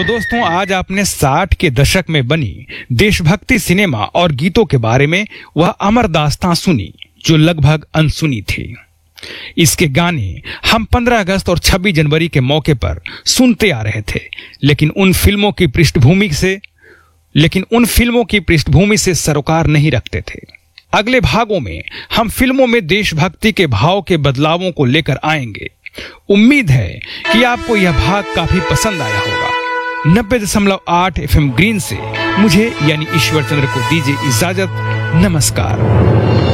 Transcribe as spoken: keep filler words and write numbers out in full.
दोस्तों, आज आपने साठ के दशक में बनी देशभक्ति सिनेमा और गीतों के बारे में वह अमर दास्तां सुनी जो लगभग अनसुनी थी। इसके गाने हम पंद्रह अगस्त और छब्बीस जनवरी के मौके पर सुनते आ रहे थे, लेकिन उन फिल्मों की पृष्ठभूमि से लेकिन उन फिल्मों की पृष्ठभूमि से सरोकार नहीं रखते थे। अगले भागों में हम फिल्मों में देशभक्ति के भाव के बदलावों को लेकर आएंगे। उम्मीद है कि आपको यह भाग काफी पसंद आया होगा। नब्बे दशमलव आठ एफ एम ग्रीन से मुझे यानी ईश्वर चंद्र को दीजिए इजाजत। नमस्कार।